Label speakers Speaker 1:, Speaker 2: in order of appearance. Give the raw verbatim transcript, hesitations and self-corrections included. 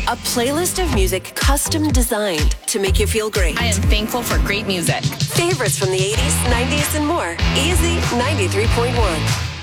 Speaker 1: A playlist of music custom designed to make you feel great.
Speaker 2: I am thankful for great music.
Speaker 1: Favorites from the eighties, nineties, and more. Easy ninety-three point one.